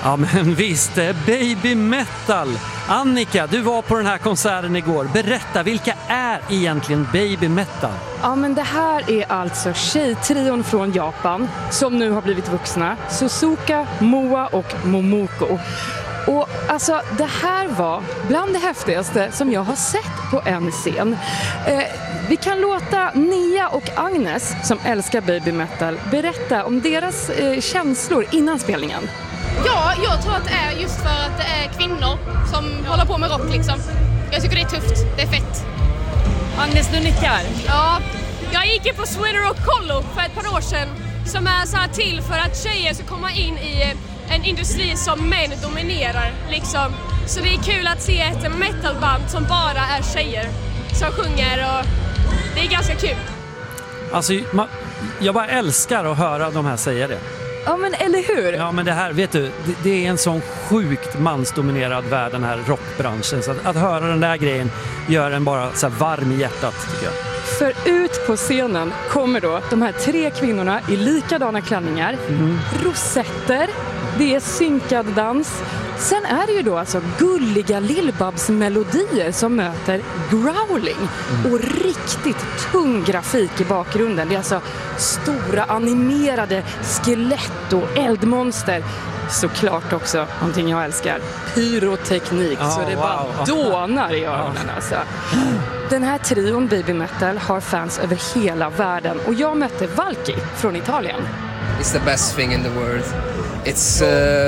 Ja men visst, baby metal. Annika, du var på den här konserten igår. Berätta, vilka är egentligen baby metal? Ja men det här är alltså tjejtrion från Japan som nu har blivit vuxna. Suzuka, Moa och Momoko. Och alltså det här var bland det häftigaste som jag har sett på en scen. Vi kan låta Nia och Agnes som älskar baby metal berätta om deras känslor innan spelningen. Ja, jag tror att det är just för att det är kvinnor som håller på med rock liksom. Jag tycker det är tufft, det är fett. Agnes, du nickar. Ja, jag gick ju på Sweden Rock Collo för ett par år sedan som är så här till för att tjejer ska komma in i en industri som män dominerar liksom. Så det är kul att se ett metalband som bara är tjejer som sjunger och det är ganska kul. Alltså, jag bara älskar att höra de här säga det. Ja men eller hur? Ja men det här, vet du, det är en sån sjukt mansdominerad värld den här rockbranschen. Så att höra den där grejen gör en bara så här varm i hjärtat tycker jag. För ut på scenen kommer då de här 3 kvinnorna i likadana klänningar, rosetter, det är synkad dans. Sen är det ju då alltså gulliga Lill-Babs melodier som möter growling och riktigt tung grafik i bakgrunden. Det är alltså stora animerade skelett och eldmonster. Såklart också någonting jag älskar, pyroteknik, så det bara dånar i öronen alltså. Den här trion baby metal har fans över hela världen och jag mötte Valki från Italien. It's the best thing in the world. It's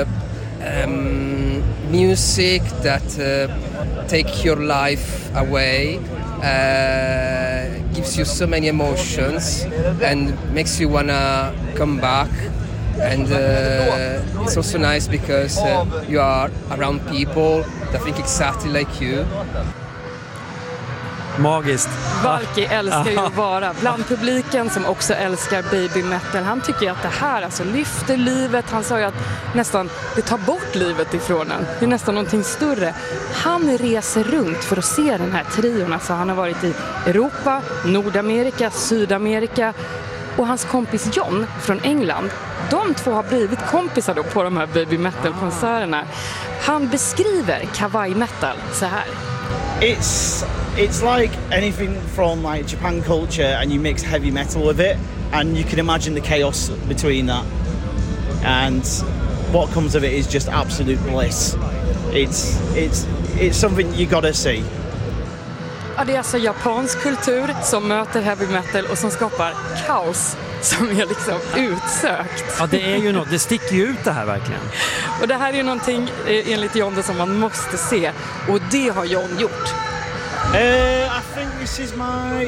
music that take your life away, gives you so many emotions and makes you wanna come back. And it's also nice because you are around people that think exactly like you. Magiskt. Valki älskar ju att vara bland publiken som också älskar baby metal. Han tycker ju att det här alltså lyfter livet. Han sa ju att nästan det tar bort livet ifrån en. Det är nästan någonting större. Han reser runt för att se den här trion. Alltså han har varit i Europa, Nordamerika, Sydamerika. Och hans kompis John från England, de två har blivit kompisar då på de här baby metal-konserterna. Han beskriver kawaii metal så här. It's like anything from like Japan culture and you mix heavy metal with it and you can imagine the chaos between that. And what comes of it is just absolute bliss. It's something you gotta see. Ja, det är alltså japansk kultur som möter heavy metal och som skapar kaos som är liksom utsökt. Ja, det är ju något. Det sticker ju ut det här verkligen. Och det här är ju någonting enligt John som man måste se. Och det har John gjort. I think this is my,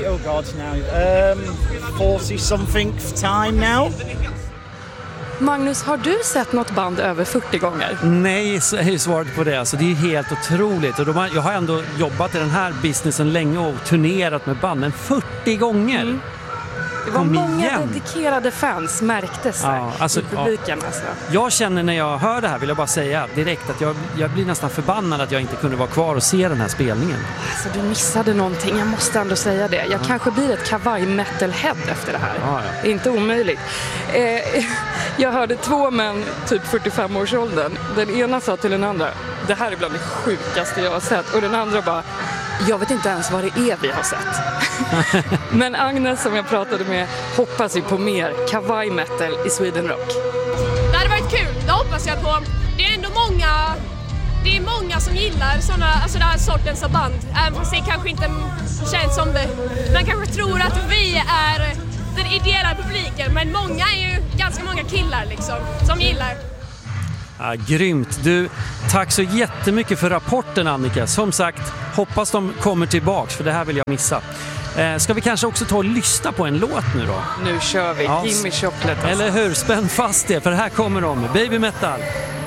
40-something time now. Magnus, har du sett något band över 40 gånger? Nej, så är ju svaret på det. Alltså, det är helt otroligt. Och jag har ändå jobbat i den här businessen länge och turnerat med banden 40 gånger. Det var många dedikerade fans märktes i publiken. Ja. Alltså. Jag känner när jag hör det här, vill jag bara säga direkt att jag blir nästan förbannad att jag inte kunde vara kvar och se den här spelningen. Alltså du missade någonting, jag måste ändå säga det. Jag kanske blir ett kawaii metalhead efter det här. Det är inte omöjligt. Jag hörde 2 män, typ 45-årsåldern. Den ena sa till den andra, det här är bland det sjukaste jag har sett. Och den andra bara, jag vet inte ens vad det är vi har sett. Men Agnes som jag pratade med hoppas ju på mer kawaii metal i Sweden Rock. Det hade varit kul, det hoppas jag på. Det är ändå många som gillar den här sortens av band. Även fast det kanske inte känns som det. Man kanske tror att vi är den ideella publiken. Men många är ju ganska många killar liksom, som gillar. Ja, grymt. Du, tack så jättemycket för rapporten Annika. Som sagt, hoppas de kommer tillbaks för det här vill jag missa. Ska vi kanske också ta och lyssna på en låt nu då? Nu kör vi, Gimme Chocolate. Eller hur, spänn fast det för här kommer de, baby metal.